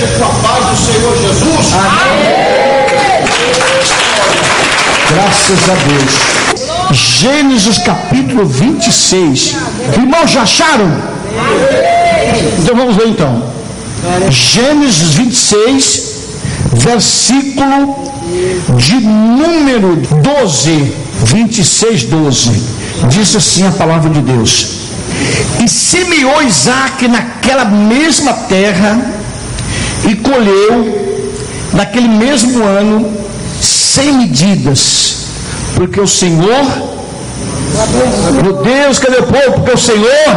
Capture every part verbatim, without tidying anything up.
com a paz do Senhor Jesus. Amém. Graças a Deus. Gênesis capítulo vinte e seis. Irmãos, já acharam? Então vamos ver então. Gênesis vinte e seis, versículo de número doze. vinte e seis, doze. Diz assim a palavra de Deus: e semeou Isaque naquela mesma terra, e colheu naquele mesmo ano sem medidas, porque o Senhor, meu Deus, cadê o povo? Porque o Senhor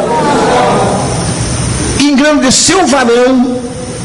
engrandeceu o varão,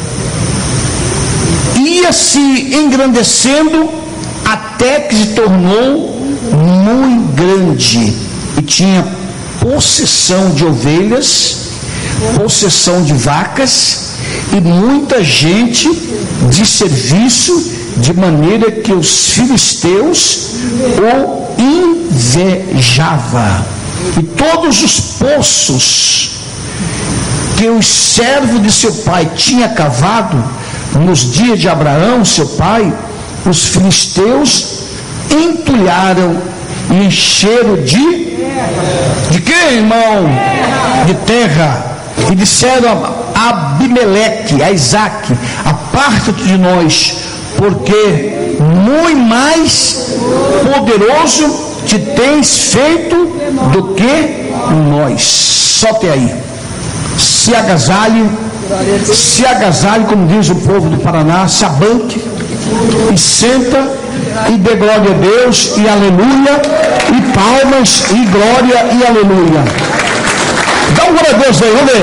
ia se engrandecendo até que se tornou muito grande, e tinha possessão de ovelhas, possessão de vacas e muita gente de serviço, de maneira que os filisteus o invejava. E todos os poços que o servo de seu pai tinha cavado nos dias de Abraão, seu pai, os filisteus entulharam e encheram de de quê, irmão? De terra. E disseram a Abimeleque, a Isaque: aparta-te de nós, porque muito mais poderoso te tens feito do que nós. Solte aí. Se agasalhe, se agasalhe, como diz o povo do Paraná, se abanque e senta e dê glória a Deus e aleluia, e palmas e glória e aleluia. Dá um glória a Deus aí, vamos ver.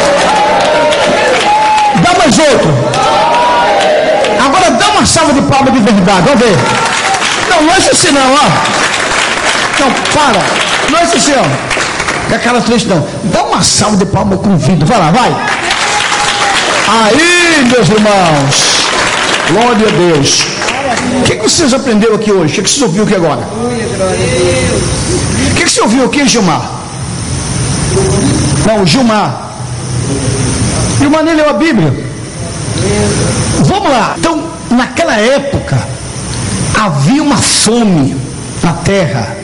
Dá mais outro. Agora dá uma salva de palmas de verdade, vamos ver. Não, não é assim não, ó. Não, para. Não é assim, ó. Com a cara triste não. Dá uma salva de palmas com vida. Vai lá, vai. Aí, meus irmãos. Glória a Deus. O que, que vocês aprenderam aqui hoje? O que, que vocês ouviram aqui agora? O que, que você ouviu aqui, Gilmar? Não, Gilmar. Gilmar nem leu a Bíblia. Vamos lá. Então, naquela época, havia uma fome na terra.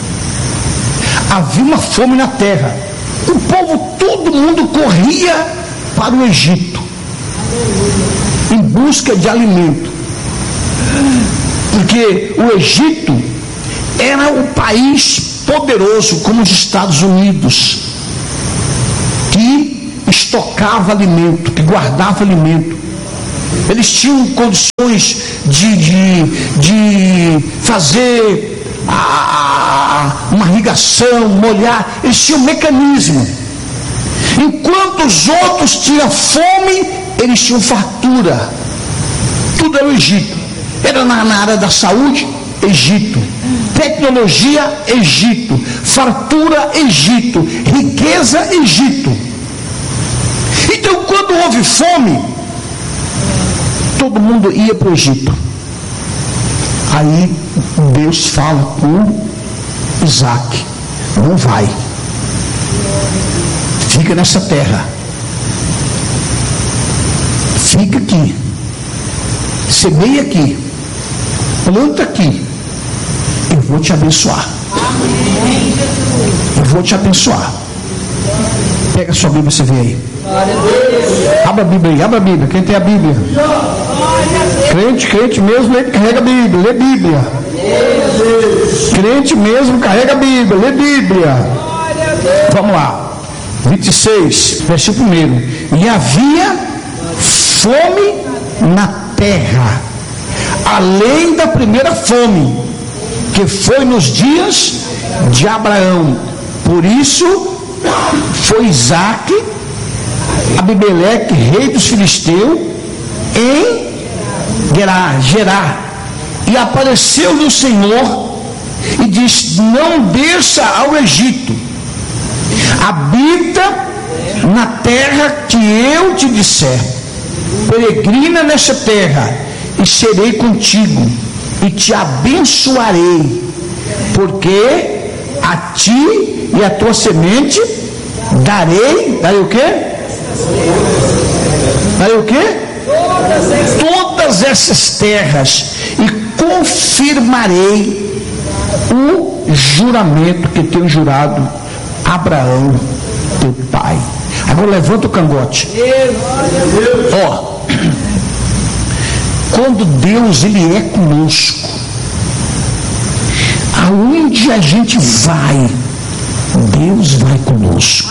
Havia uma fome na terra. O povo, todo mundo corria para o Egito em busca de alimento, porque o Egito era um país poderoso como os Estados Unidos, que estocava alimento, que guardava alimento. Eles tinham condições de, de, de fazer a, uma irrigação, molhar. Eles tinham um mecanismo. Enquanto os outros tinham fome, eles tinham fartura. Tudo era o Egito. Era na, na área da saúde, Egito. Tecnologia, Egito. Fartura, Egito. Riqueza, Egito. Então, quando houve fome, todo mundo ia para o Egito. Aí Deus fala com Isaque: não vai, fica nessa terra, fica aqui, semeia aqui, planta aqui, eu vou te abençoar. Eu vou te abençoar. Pega a sua Bíblia, você vê aí. Abra a Bíblia aí, abra a Bíblia. Quem tem a Bíblia? Crente, crente mesmo, ele carrega a Bíblia, lê Bíblia. Crente mesmo carrega a Bíblia, lê Bíblia. Vamos lá. vinte e seis, versículo primeiro. E havia fome na terra, além da primeira fome, que foi nos dias de Abraão. Por isso foi Isaque, Abimeleque, rei dos filisteus, em Gerar, Gerar, e apareceu-lhe o Senhor e disse: não desça ao Egito, habita na terra que eu te disser, peregrina nessa terra, e serei contigo, e te abençoarei, porque a ti e a tua semente darei, darei o quê? Darei o quê? todas essas terras e confirmarei o juramento que tenho jurado a Abraão, teu pai. Agora levanta o cangote. Ó, quando Deus ele é conosco, aonde a gente vai, Deus vai conosco.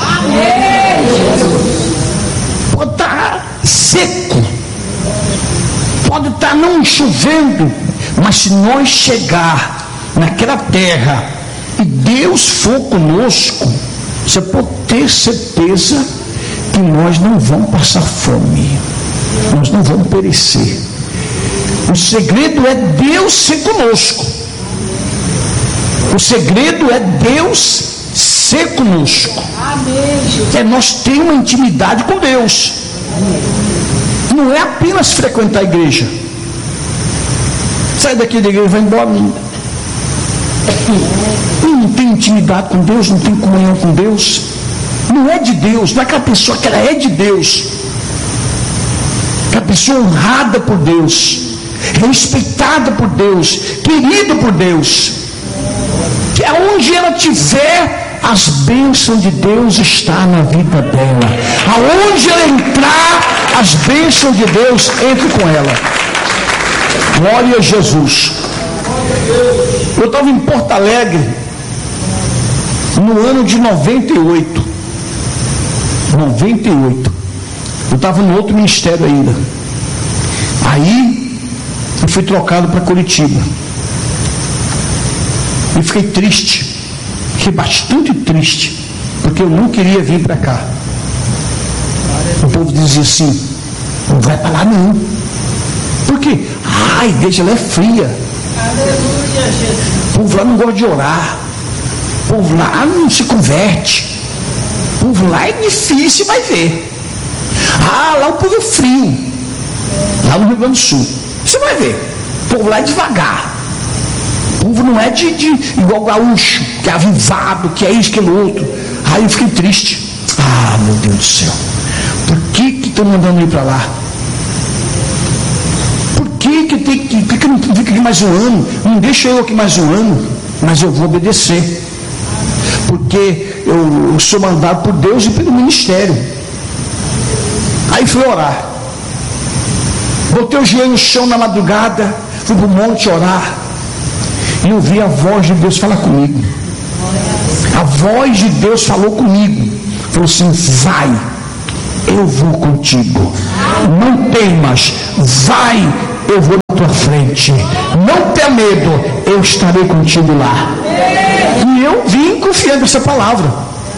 Pode estar seco, pode estar não chovendo, mas se nós chegar naquela terra e Deus for conosco, você pode ter certeza que nós não vamos passar fome, nós não vamos perecer. O segredo é Deus ser conosco. O segredo é Deus ser conosco. É nós ter uma intimidade com Deus. Não é apenas frequentar a igreja. Sai daqui da igreja e vai embora. Não, não tem intimidade com Deus, não tem comunhão com Deus. Não é de Deus, não é aquela pessoa que ela é de Deus. Aquela pessoa honrada por Deus, respeitada por Deus, querida por Deus, que aonde ela tiver, as bênçãos de Deus estão na vida dela. Aonde ela entrar, as bênçãos de Deus entram com ela. Glória a Jesus. Eu estava em Porto Alegre no ano de noventa e oito. noventa e oito. Eu estava no outro ministério ainda. Aí eu fui trocado para Curitiba. E fiquei triste. Fiquei bastante triste. Porque eu não queria vir para cá. O povo dizia assim: não vai para lá não. Por quê? Ah, a igreja lá é fria. O povo lá não gosta de orar. O povo lá não se converte. O povo lá é difícil, vai ver. Ah, lá o povo é frio. Lá no Rio Grande do Sul. Você vai ver. O povo lá é devagar. O povo não é de, de igual gaúcho, que é avivado, que é isso, que é outro. Aí eu fiquei triste. Ah, meu Deus do céu. Por que que estão mandando ir para lá? Por que que tem que... Por que não fica aqui mais um ano? Não deixa eu aqui mais um ano. Mas eu vou obedecer. Porque eu, eu sou mandado por Deus e pelo ministério. Aí fui orar. Botei o joelho no chão na madrugada. Fui para o monte orar. E eu vi a voz de Deus falar comigo. A voz de Deus falou comigo. Falou assim: vai, eu vou contigo. Não temas, vai, eu vou na tua frente. Não tenha medo, eu estarei contigo lá. E eu vim confiando nessa palavra.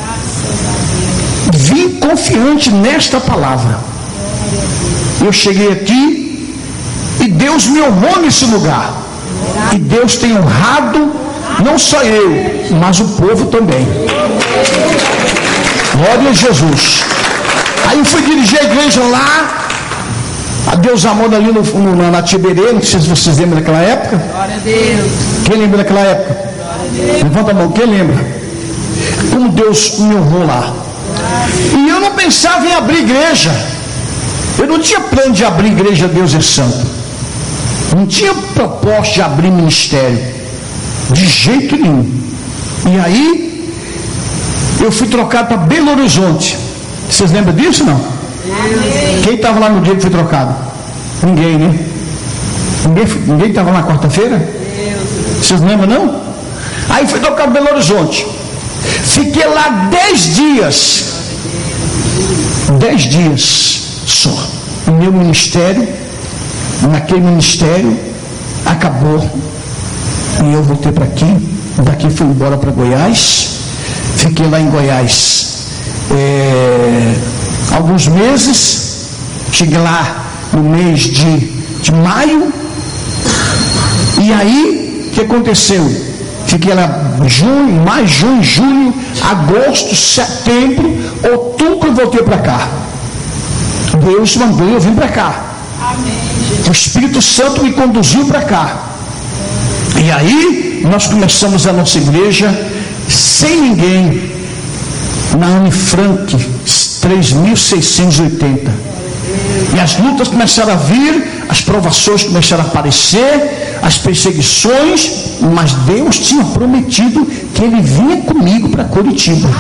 Vim confiante nesta palavra. Eu cheguei aqui e Deus me honrou nesse lugar. E Deus tem honrado não só eu, mas o povo também. Glória a Jesus. Aí eu fui dirigir a igreja lá, a Deus Amor ali no, no, na Tiberê. Não sei se vocês lembram daquela época. Glória a Deus. Quem lembra daquela época? Levanta a mão, quem lembra? Como Deus me honrou lá. E eu não pensava em abrir igreja. Eu não tinha plano de abrir igreja Deus é Santo. Não tinha propósito de abrir ministério. De jeito nenhum. E aí eu fui trocado para Belo Horizonte. Vocês lembram disso não? Amém. Quem estava lá no dia que foi trocado? Ninguém, né? Ninguém estava lá na quarta-feira? Vocês lembram não? Aí fui trocado para Belo Horizonte. Fiquei lá dez dias. Dez dias só. O meu ministério, naquele ministério, acabou. E eu voltei para aqui. Daqui fui embora para Goiás. Fiquei lá em Goiás é, alguns meses. Cheguei lá no mês de, de maio. E aí, o que aconteceu? Fiquei lá junho, maio, junho, julho, agosto, setembro, outubro, voltei para cá. Deus mandou eu vir para cá. Amém. O Espírito Santo me conduziu para cá. E aí nós começamos a nossa igreja sem ninguém, na Anne Frank três mil seiscentos e oitenta. E as lutas começaram a vir, as provações começaram a aparecer, as perseguições, mas Deus tinha prometido que Ele vinha comigo para Curitiba.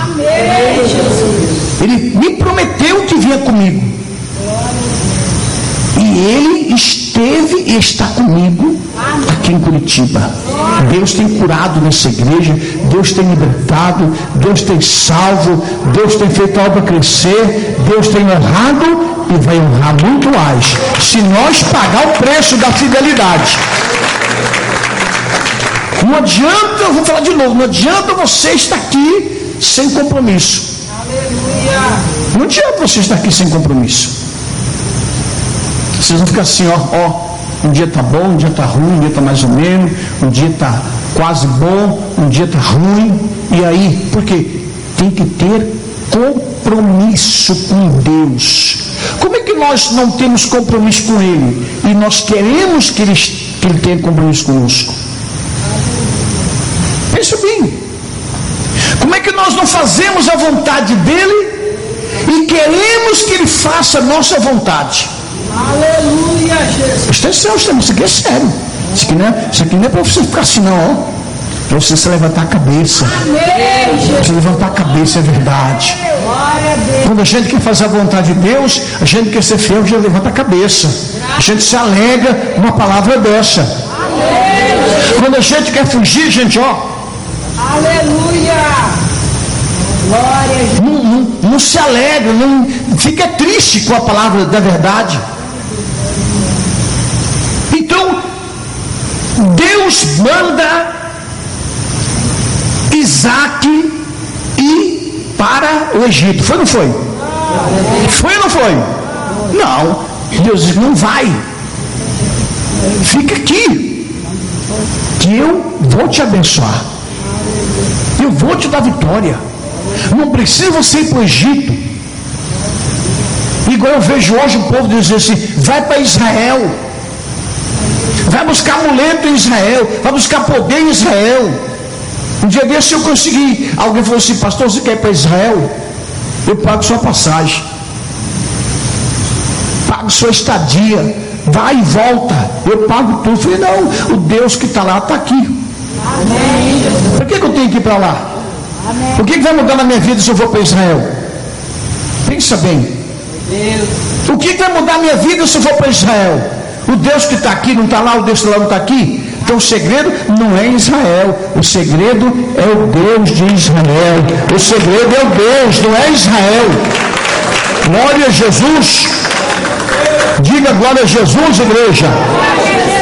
Ele me prometeu que vinha comigo. E Ele esteve e está comigo aqui em Curitiba. Deus tem curado nessa igreja, Deus tem libertado, Deus tem salvo, Deus tem feito a obra crescer, Deus tem honrado e vai honrar muito mais, se nós pagar o preço da fidelidade. Não adianta, eu vou falar de novo, não adianta você estar aqui sem compromisso. Não adianta você estar aqui sem compromisso. Vocês vão ficar assim, ó, ó, um dia está bom, um dia está ruim, um dia está mais ou menos, um dia está quase bom, um dia está ruim. E aí, por quê? Tem que ter compromisso com Deus. Como é que nós não temos compromisso com Ele e nós queremos que Ele, que ele tenha compromisso conosco? Pensa bem. Como é que nós não fazemos a vontade dEle e queremos que Ele faça a nossa vontade? Aleluia, Jesus. Isso é sério, isso aqui é sério. Isso aqui não é, isso aqui não é para você ficar assim, não, ó. Para você se levantar a cabeça. Amém, você levantar a cabeça, é verdade. Quando a gente quer fazer a vontade de Deus, a gente quer ser fiel, a gente levanta a cabeça. A gente se alegra numa palavra dessa. Amém. Quando a gente quer fugir, gente, ó. Aleluia. Glória. Não, não, não se alegra, não fica triste com a palavra da verdade. Então, Deus manda Isaac ir para o Egito. Foi ou não foi? Foi ou não foi? Não. Deus disse, não vai. Fica aqui, que eu vou te abençoar. Eu vou te dar vitória. Não precisa você ir para o Egito. Igual eu vejo hoje o povo dizer assim, vai para Israel. Vai buscar amuleto em Israel. Vai buscar poder em Israel. Um dia desse eu consegui. Alguém falou assim, pastor, você quer ir para Israel? Eu pago sua passagem. Pago sua estadia. Vai e volta. Eu pago tudo. Eu falei, não, o Deus que está lá está aqui. Amém. Por que, que eu tenho que ir para lá? Amém. O que, que vai mudar na minha vida se eu for para Israel? Pensa bem. Deus. O que, que vai mudar na minha vida se eu for para Israel? O Deus que está aqui não está lá, o Deus que está lá não está aqui? Então o segredo não é Israel, o segredo é o Deus de Israel, o segredo é o Deus, não é Israel. Glória a Jesus. Diga glória a Jesus, igreja.